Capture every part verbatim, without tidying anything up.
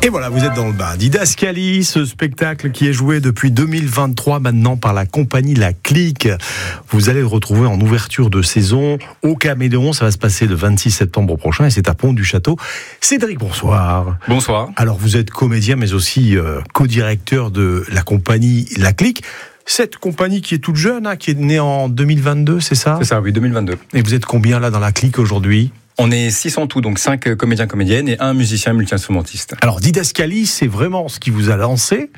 Et voilà, vous êtes dans le bain. Didascalie, ce spectacle qui est joué depuis deux mille vingt-trois maintenant par la compagnie La Clique. Vous allez le retrouver en ouverture de saison au Caméléon. Ça va se passer le vingt-six septembre prochain et c'est à Pont-du-Château. Cédric, bonsoir. Bonsoir. Alors, vous êtes comédien mais aussi euh, co-directeur de la compagnie La Clique. Cette compagnie qui est toute jeune, hein, qui est née en deux mille vingt-deux, c'est ça ? C'est ça, oui, deux mille vingt-deux. Et vous êtes combien là dans La Clique aujourd'hui ? On est six en tout, donc cinq comédiens, comédiennes et un musicien multi-instrumentiste. Alors, Didascalie, c'est vraiment ce qui vous a lancé.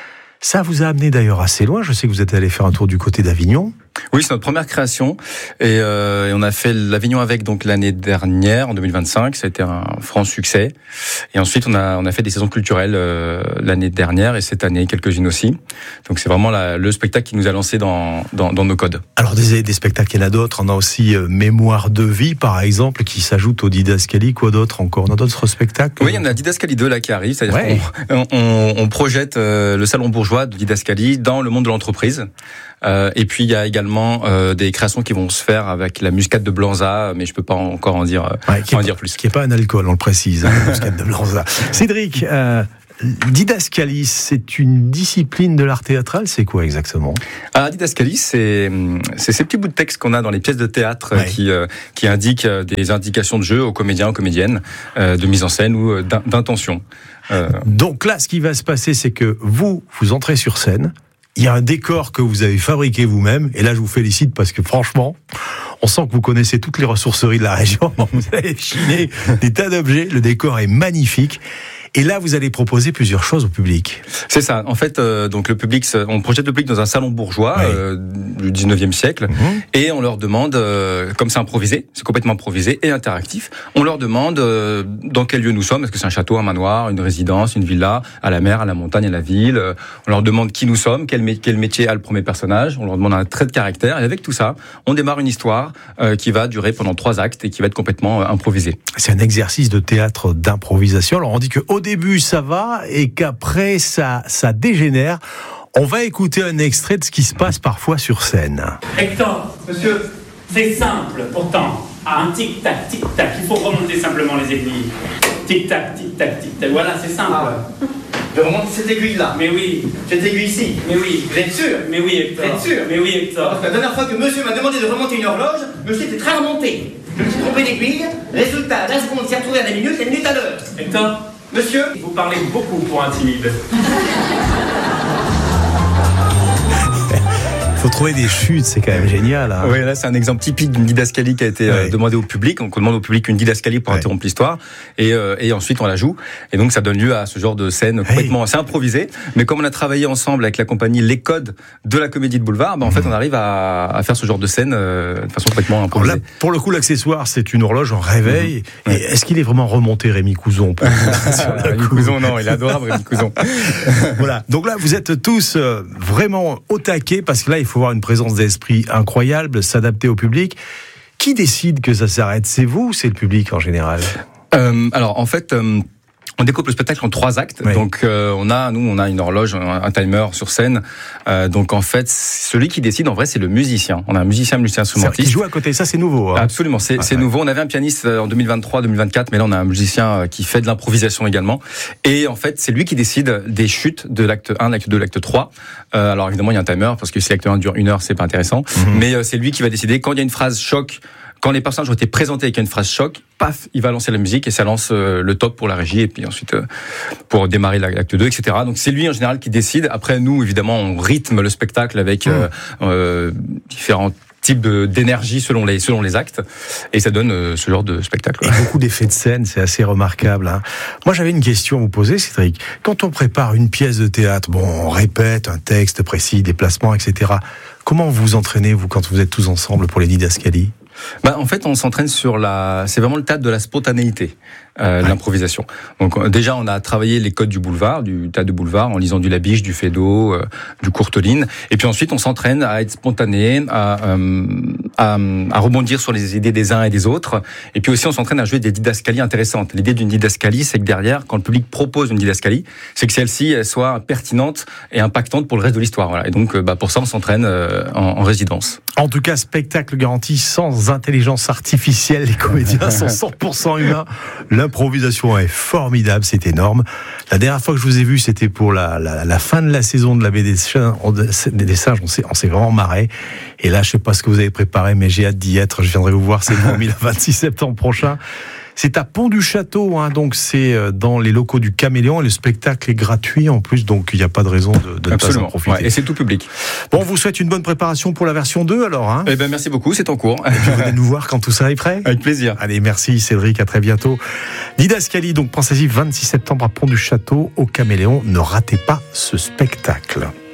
Ça vous a amené d'ailleurs assez loin. Je sais que vous êtes allé faire un tour du côté d'Avignon. Oui, c'est notre première création et, euh, et on a fait l'Avignon avec donc l'année dernière, en deux mille vingt-cinq. Ça a été un franc succès. Et ensuite, on a on a fait des saisons culturelles euh, l'année dernière et cette année quelques-unes aussi. Donc c'est vraiment la, le spectacle qui nous a lancé dans, dans dans nos codes. Alors des des spectacles, il y en a d'autres. On a aussi euh, Mémoire de vie, par exemple, qui s'ajoute au Didascalie. Quoi d'autre encore ? On a d'autres spectacles ? Oui, il y en a Didascalie deux là qui arrive. C'est-à-dire Ouais. qu'on on, on projette euh, le salon bourgeois de Didascalie dans le monde de l'entreprise. Euh, et puis il y a également euh, des créations qui vont se faire avec la muscade de Blanza, mais je peux pas encore en dire, ouais, en pas, dire plus. Qui est pas un alcool, on le précise, hein, la muscade de Blanza. Cédric, euh, Didascalie, c'est une discipline de l'art théâtral, c'est quoi exactement ? Ah, Didascalie, c'est c'est ces petits bouts de texte qu'on a dans les pièces de théâtre, ouais, qui euh, qui indiquent des indications de jeu aux comédiens, aux comédiennes, euh, de mise en scène ou d'intention. Euh... Donc là, ce qui va se passer, c'est que vous, vous entrez sur scène. Il y a un décor que vous avez fabriqué vous-même, et là je vous félicite parce que franchement, on sent que vous connaissez toutes les ressourceries de la région. Vous avez chiné des tas d'objets, le décor est magnifique. Et là, vous allez proposer plusieurs choses au public. C'est ça. En fait, euh, donc le public, on projette le public dans un salon bourgeois, oui, euh, du dix-neuvième siècle, mmh. et on leur demande, euh, comme c'est improvisé, c'est complètement improvisé et interactif, on leur demande euh, dans quel lieu nous sommes. Est-ce que c'est un château, un manoir, une résidence, une villa, à la mer, à la montagne, à la ville. Euh, on leur demande qui nous sommes, quel, mé- quel métier a le premier personnage. On leur demande un trait de caractère. Et avec tout ça, on démarre une histoire euh, qui va durer pendant trois actes et qui va être complètement euh, improvisée. C'est un exercice de théâtre d'improvisation. Alors on dit que au début ça va et qu'après ça, ça dégénère. On va écouter un extrait de ce qui se passe parfois sur scène. Hector, monsieur, c'est simple pourtant. Ah, un tic-tac, tic-tac, il faut remonter simplement les aiguilles. Tic-tac, tic-tac, tic-tac, voilà, c'est simple. Ah, de remonter cette aiguille-là. Mais oui. Cette aiguille ici. Mais oui. Vous êtes sûr ? Mais oui, Hector. Vous êtes sûr ? Mais oui, Hector. Parce que la dernière fois que monsieur m'a demandé de remonter une horloge, monsieur était très remonté. Je me suis trompé d'aiguille. Résultat, la seconde s'est retrouvée à la minute, la minute à l'heure. Hector, monsieur, vous parlez beaucoup pour un timide. Il faut trouver des chutes, c'est quand même génial. Hein. Oui, là c'est un exemple typique d'une didascalie qui a été ouais. euh, demandée au public. Donc on demande au public une didascalie pour ouais. interrompre l'histoire, et, euh, et ensuite on la joue. Et donc ça donne lieu à ce genre de scène complètement, hey. c'est improvisé. Mais comme on a travaillé ensemble avec la compagnie Les Codes de la Comédie de Boulevard, bah, en mmh. fait on arrive à, à faire ce genre de scène euh, de façon complètement improvisée. Alors là, pour le coup, l'accessoire c'est une horloge en réveil. Mmh. Ouais. Et est-ce qu'il est vraiment remonté, Rémi Couson pour Rémi Couson, non, il est adorable, Rémi Couson. Voilà. Donc là, vous êtes tous euh, vraiment au taquet parce que là, il faut avoir une présence d'esprit incroyable, s'adapter au public. Qui décide que ça s'arrête ? C'est vous ou c'est le public en général ? euh, Alors, en fait... Euh On découpe le spectacle en trois actes. Oui. Donc euh, on a, nous, on a une horloge, un, un timer sur scène. Euh, donc en fait, celui qui décide, en vrai, c'est le musicien. On a un musicien, multi-instrumentiste. Qui joue à côté. Ça, c'est nouveau. Hein. Absolument, c'est, ah, c'est ouais. nouveau. On avait un pianiste en deux mille vingt-trois, deux mille vingt-quatre, mais là on a un musicien qui fait de l'improvisation également. Et en fait, c'est lui qui décide des chutes de l'acte un, l'acte deux, l'acte trois. Euh, alors évidemment, il y a un timer parce que si l'acte un dure une heure, c'est pas intéressant. Mm-hmm. Mais euh, c'est lui qui va décider quand il y a une phrase choc. Quand les personnages ont été présentés avec une phrase choc, paf, il va lancer la musique et ça lance euh, le top pour la régie et puis ensuite euh, pour démarrer l'acte deux, et cetera. Donc c'est lui en général qui décide. Après nous, évidemment, on rythme le spectacle avec euh, euh, différents types de, d'énergie selon les, selon les actes et ça donne euh, ce genre de spectacle. Et beaucoup d'effets de scène, c'est assez remarquable. Hein. Moi, j'avais une question à vous poser, Cédric. Quand on prépare une pièce de théâtre, bon, on répète un texte précis, des placements, et cetera. Comment vous vous entraînez, vous, quand vous êtes tous ensemble pour les didascalies ? Bah, en fait, on s'entraîne sur la. C'est vraiment le théâtre de la spontanéité, euh, ouais. de l'improvisation. Donc, déjà, on a travaillé les codes du boulevard, du théâtre de boulevard, en lisant du Labiche, du Feydeau, euh, du Courteline. Et puis ensuite, on s'entraîne à être spontané, à, euh, à, à rebondir sur les idées des uns et des autres. Et puis aussi, on s'entraîne à jouer des didascalies intéressantes. L'idée d'une didascalie, c'est que derrière, quand le public propose une didascalie, c'est que celle-ci elle soit pertinente et impactante pour le reste de l'histoire. Voilà. Et donc, bah, pour ça, on s'entraîne euh, en, en résidence. En tout cas, spectacle garanti sans intelligence artificielle. Les comédiens sont cent pour cent humains. Là L'improvisation est formidable, c'est énorme. La dernière fois que je vous ai vu, c'était pour la, la, la fin de la saison de la baie des Singes. Des Singes, on s'est, on s'est vraiment marré. Et là, je sais pas ce que vous avez préparé, mais j'ai hâte d'y être. Je viendrai vous voir, c'est le vingt-six septembre prochain. C'est à Pont-du-Château, hein, donc c'est dans les locaux du Caméléon. Et le spectacle est gratuit en plus, donc il n'y a pas de raison de, de ne pas en profiter. Ouais, et c'est tout public. Bon, on vous souhaite une bonne préparation pour la version deux alors. Hein. Eh ben, merci beaucoup, c'est en cours. Et puis vous venez nous voir quand tout ça est prêt. Avec plaisir. Allez, merci Cédric, à très bientôt. Didascalie, donc pensez-y, vingt-six septembre à Pont-du-Château, au Caméléon. Ne ratez pas ce spectacle.